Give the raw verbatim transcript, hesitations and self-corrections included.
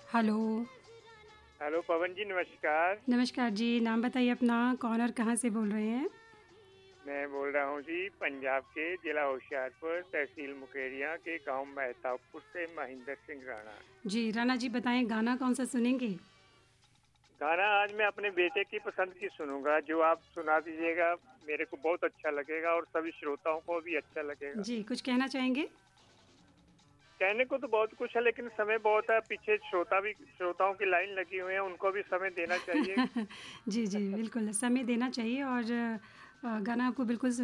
Hello. Hello पवन जी, नमस्कार। नमस्कार जी, नाम बताइए अपना, कौन और कहाँ से बोल रहे हैं? मैं बोल रहा हूँ जी पंजाब के जिला होशियारपुर, तहसील मुकेरियाँ के गांव मेहताबपुर से महेंद्र सिंह राणा। जी, राणा जी बताएँ गाना कौन-सा सुनेंगे? गाना आज मैं अपने बेटे की पसंद की सुनूंगा, जो आप सुना दीजिएगा मेरे को बहुत अच्छा लगेगा और सभी श्रोताओं को भी अच्छा लगेगा। जी, कुछ कहना चाहेंगे? कहने को तो बहुत कुछ है, लेकिन समय बहुत है, पीछे श्रोता भी श्रोताओं की लाइन लगी हुई है, उनको भी समय देना चाहिए। जी, जी, बिल्कुल, समय देना चाहिए और अ, गाना आपको बिल्कुल